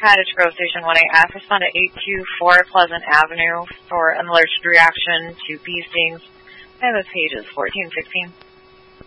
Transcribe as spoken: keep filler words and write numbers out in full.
Cottage Grove Station one A F. Respond to eight two four Pleasant Avenue for an allergic reaction to bee stings. And this page is fourteen sixteen.